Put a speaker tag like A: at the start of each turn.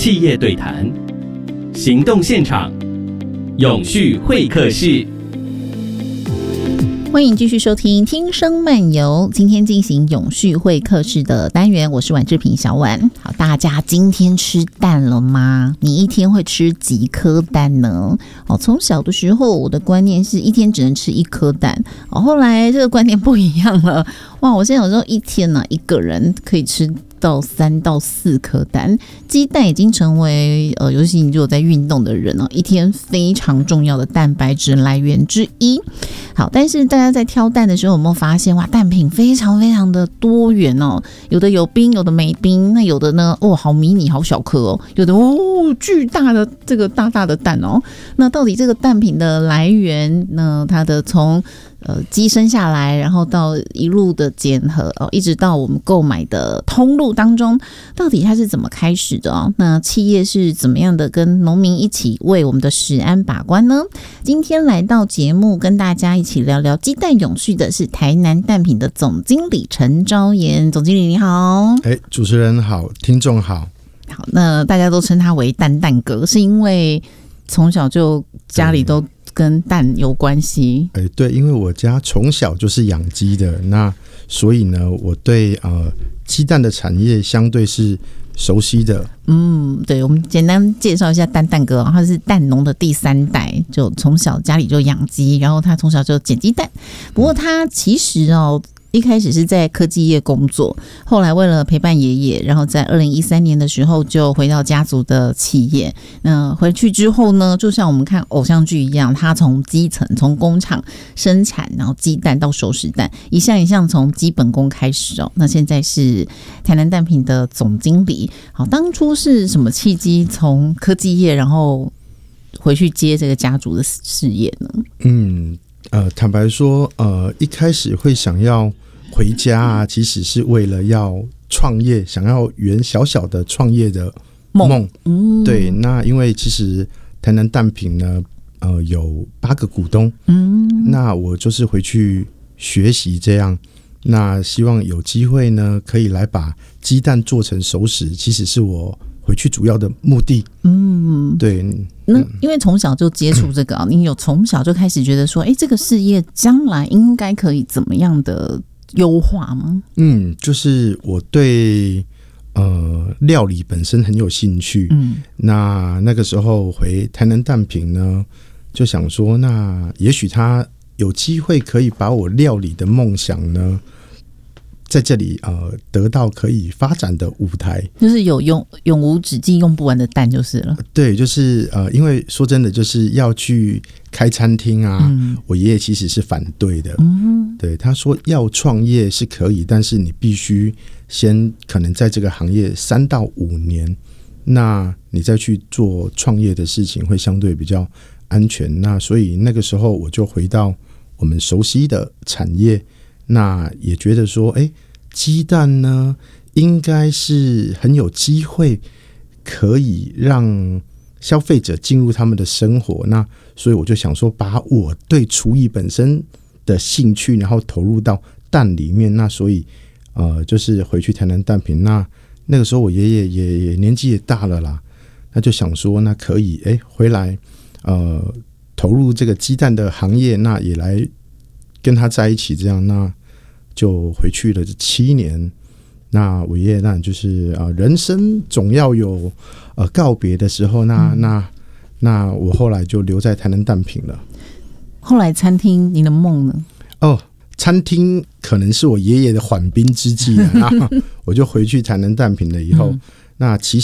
A: 企业对谈，行动现场，永续会客室。
B: 欢迎继续收听听声漫游，今天进行永续会客室的单元，我是婉志平小婉。好，大家今天吃蛋了吗？你一天会吃几颗蛋呢？从小的时候我的观念是一天只能吃1颗蛋，后来这个观念不一样了。哇，我现在有时候一天一个人可以吃到3到4颗蛋。鸡蛋已经成为尤其你如果在运动的人一天非常重要的蛋白质来源之一。好，但是大家在挑蛋的时候有没有发现，哇，蛋品非常非常的多元有的有冰，有的没冰，那有的呢好迷你好小颗有的巨大的这个大大的蛋那到底这个蛋品的来源呢？它的从鸡生下来，然后到一路的检核一直到我们购买的通路当中，到底它是怎么开始的那企业是怎么样的跟农民一起为我们的食安把关呢？今天来到节目跟大家一起聊聊鸡蛋永续的是台南蛋品的总经理陈昭妍。总经理你好。
C: 主持人好，听众好。
B: 好，那大家都称他为蛋蛋哥，是因为从小就家里都跟蛋有关系。
C: 对，因为我家从小就是养鸡的，那所以呢，我对鸡蛋的产业相对是熟悉的。
B: 对，我们简单介绍一下蛋蛋哥，他是蛋农的第3代，就从小家里就养鸡，然后他从小就捡鸡蛋。不过他其实一开始是在科技业工作，后来为了陪伴爷爷，然后在2013年的时候就回到家族的企业。那回去之后呢，就像我们看偶像剧一样，他从基层从工厂生产，然后鸡蛋到熟食蛋，一项一项从基本功开始那现在是台南蛋品的总经理。好，当初是什么契机从科技业然后回去接这个家族的事业呢？
C: 坦白说一开始会想要回家其实是为了要创业，想要圆小小的创业的梦。对，那因为其实台南蛋品呢有8个股东，那我就是回去学习这样，那希望有机会呢可以来把鸡蛋做成熟食，其实是我回去主要的目的。对。
B: 那因为从小就接触这个你有從小就开始觉得说这个事业将来应该可以怎么样的优化吗？
C: 就是我对料理本身很有兴趣。那个时候回台南蛋品呢，就想说那也许他有机会可以把我料理的梦想呢在这里得到可以发展的舞台，
B: 就是有永无止境用不完的蛋就是了。
C: 对，就是因为说真的就是要去开餐厅我爷爷其实是反对的。对，他说要创业是可以，但是你必须先可能在这个行业3到5年，那你再去做创业的事情会相对比较安全。那所以那个时候我就回到我们熟悉的产业，那也觉得说鸡蛋呢应该是很有机会可以让消费者进入他们的生活，那所以我就想说把我对厨艺本身的兴趣然后投入到蛋里面。那所以就是回去台南蛋品，那个时候我爷爷也年纪也大了啦，那就想说那可以回来投入这个鸡蛋的行业，那也来跟他在一起这样，那就回去了7年。那我爷爷当然就是人生总要有告别的时候，那我后来就留在台南蛋品了。
B: 后来餐厅你的梦呢？
C: 餐厅可能是我爷爷的缓兵之计那我就回去台南蛋品了以后，那其